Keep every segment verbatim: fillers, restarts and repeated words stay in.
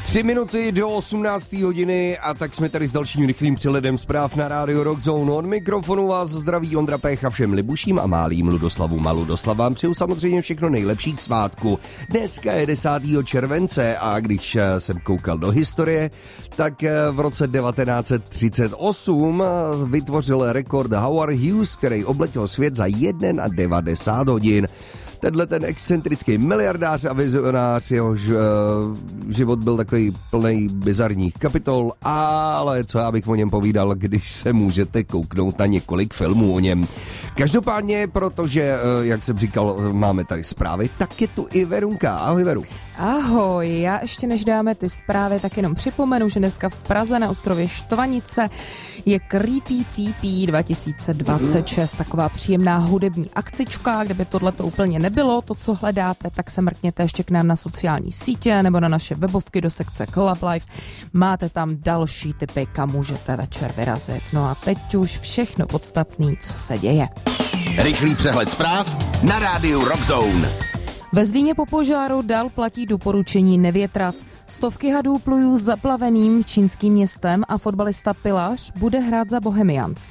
Tři minuty do osmnácté hodiny a tak jsme tady s dalším rychlým přehledem zpráv na rádiu Rock Zone. Od mikrofonu vás zdraví Ondra Pech a všem libuším a málým Ludoslavu Maludoslav vám přeju samozřejmě všechno nejlepší k svátku. Dneska je desátého července a když jsem koukal do historie, tak v roce devatenáct set třicet osm vytvořil rekord Howard Hughes, který obletěl svět za devadesát jedna hodin. Tenhle ten excentrický miliardář a vizionář, jehož uh, život byl takový plný bizarních kapitol, ale co já bych o něm povídal, když se můžete kouknout na několik filmů o něm. Každopádně, protože, uh, jak jsem říkal, máme tady zprávy, tak je tu i Verunka. Ahoj, Veru. Ahoj, já ještě než dáme ty zprávy, tak jenom připomenu, že dneska v Praze na ostrově Štvanice je Creepy T P dva tisíce dvacet šest, taková příjemná hudební akcička, kde by tohleto úplně nebylo, to, co hledáte, tak se mrkněte ještě k nám na sociální sítě nebo na naše webovky do sekce Club Life. Máte tam další tipy, kam můžete večer vyrazit. No a teď už všechno podstatné, co se děje. Rychlý přehled zpráv na rádiu Rock Zone. Ve Zlíně po požáru dál platí doporučení nevětrat. Stovky hadů plují zaplaveným čínským městem a fotbalista Pilař bude hrát za Bohemians.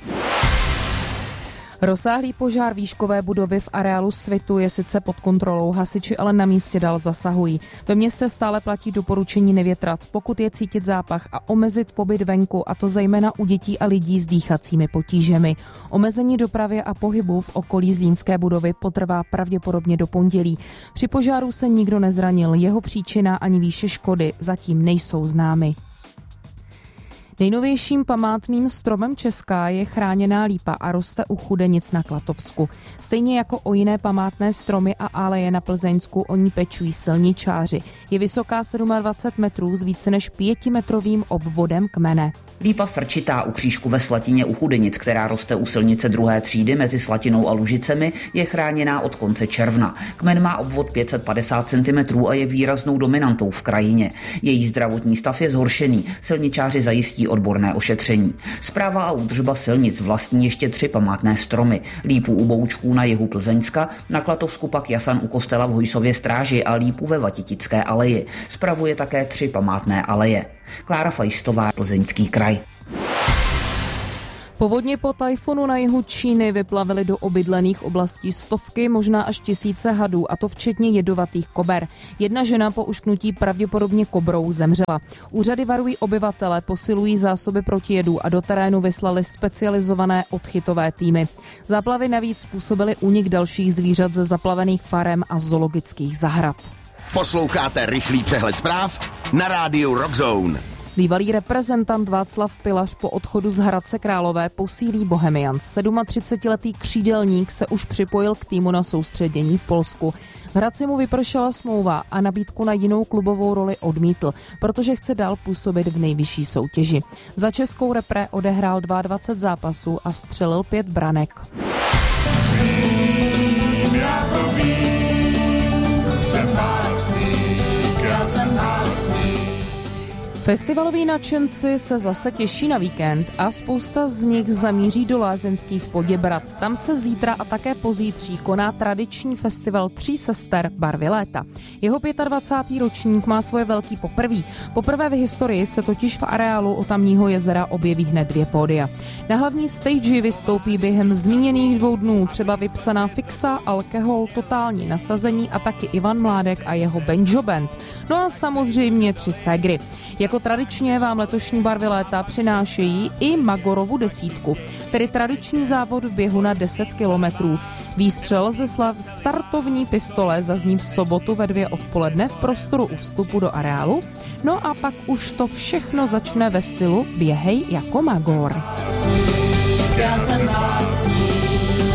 Rozsáhlý požár výškové budovy v areálu Svitu je sice pod kontrolou, hasiči ale na místě dál zasahují. Ve městě stále platí doporučení nevětrat, pokud je cítit zápach, a omezit pobyt venku, a to zejména u dětí a lidí s dýchacími potížemi. Omezení dopravy a pohybu v okolí zlínské budovy potrvá pravděpodobně do pondělí. Při požáru se nikdo nezranil, jeho příčina ani výše škody zatím nejsou známy. Nejnovějším památným stromem Česka je chráněná lípa a roste u Chudenic na Klatovsku. Stejně jako o jiné památné stromy a aleje na Plzeňsku o ní pečují silničáři. Je vysoká dvacet sedm metrů s více než pětimetrovým obvodem kmene. Lípa srčitá u křížku ve Slatině u Chudenic, která roste u silnice druhé třídy mezi Slatinou a Lužicemi, je chráněná od konce června. Kmen má obvod pět set padesát centimetrů a je výraznou dominantou v krajině. Její zdravotní stav je zhoršený, silničáři zajistí odborné ošetření. Správa a údržba silnic vlastní ještě tři památné stromy. Lípu u Boučků na jihu Plzeňska, na Klatovsku pak jasan u kostela v Hojsově Stráži a lípu ve Vatitické aleji. Spravuje také tři památné aleje. Klára Fajstová, Plzeňský kraj. Povodně po tajfunu na jihu Číny vyplavily do obydlených oblastí stovky, možná až tisíce hadů, a to včetně jedovatých kober. Jedna žena po ušknutí pravděpodobně kobrou zemřela. Úřady varují obyvatele, posilují zásoby proti jedu a do terénu vyslali specializované odchytové týmy. Záplavy navíc způsobily únik dalších zvířat ze zaplavených farem a zoologických zahrad. Posloucháte rychlý přehled zpráv na rádiu Rock Zone. Bývalý reprezentant Václav Pilař po odchodu z Hradce Králové posílí Bohemians. třicetisedmiletý křídelník se už připojil k týmu na soustředění v Polsku. V Hradci mu vypršela smlouva a nabídku na jinou klubovou roli odmítl, protože chce dál působit v nejvyšší soutěži. Za českou repre odehrál dvacet dva zápasů a vstřelil pět branek. Vím, já to vím, jsem básník, já jsem básník. Festivaloví nadšenci se zase těší na víkend a spousta z nich zamíří do lázeňských Poděbrad. Tam se zítra a také pozítří koná tradiční festival Tří sester Barvy léta. Jeho dvacátý pátý ročník má svoje velký poprví. Poprvé v historii se totiž v areálu u tamního jezera objeví hned dvě pódia. Na hlavní stage vystoupí během zmíněných dvou dnů třeba vypsaná Fixa, Alkohol, Totální nasazení a taky Ivan Mládek a jeho Banjo Band. No a samozřejmě Tři ségry. Jako tradičně vám letošní Barvy léta přinášejí i Magorovu desítku, tedy tradiční závod v běhu na deset kilometrů. Výstřel ze slav startovní pistole zazní v sobotu ve dvě odpoledne v prostoru u vstupu do areálu. No a pak už to všechno začne ve stylu Běhej jako Magor. Já jsem básník,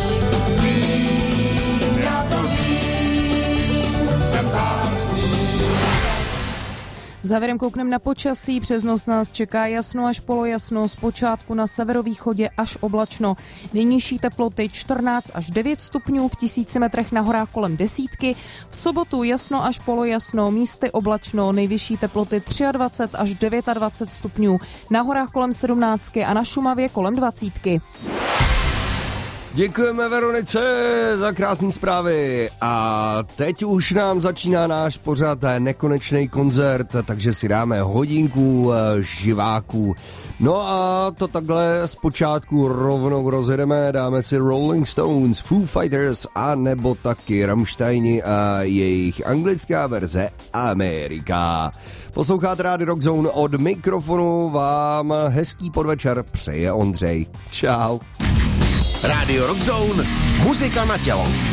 vím, já to vím, jsem básník. Závěrem kouknem na počasí. Přes noc nás čeká jasno až polojasno, zpočátku na severovýchodě až oblačno. Nejnižší teploty čtrnáct až devět stupňů, v tisíci metrech na horách kolem desítky. V sobotu jasno až polojasno, místy oblačno, nejvyšší teploty dvacet tři až dvacet devět stupňů, na horách kolem sedmnáctky a na Šumavě kolem dvacítky. Děkujeme Veronice za krásné zprávy a teď už nám začíná náš pořad Nekonečný koncert, takže si dáme hodinku živáků. No a to takhle zpočátku rovnou rozjedeme, dáme si Rolling Stones, Foo Fighters a nebo taky Rammsteini a jejich anglická verze Amerika. Posloucháte Rádio Rock Zone, od mikrofonu vám hezký podvečer přeje Ondřej. Čau. Rádio Rock Zone, muzika na tělo.